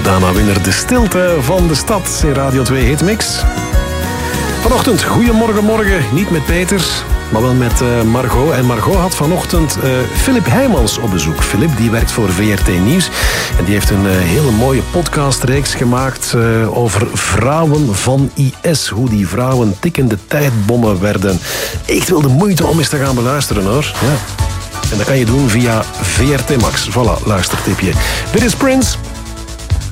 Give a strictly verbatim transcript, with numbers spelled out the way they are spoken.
Dana-winner De Stilte van de Stad in Radio twee Hitmix. Vanochtend, goeiemorgen, morgen. Niet met Peter, maar wel met uh, Margot. En Margot had vanochtend uh, Philip Heijmans op bezoek. Philip die werkt voor V R T Nieuws. En die heeft een uh, hele mooie podcastreeks gemaakt uh, over vrouwen van I S. Hoe die vrouwen tikkende tijdbommen werden. Echt wel de moeite om eens te gaan beluisteren, hoor. Ja. En dat kan je doen via V R T Max. Voilà, luistertipje. Dit is Prince.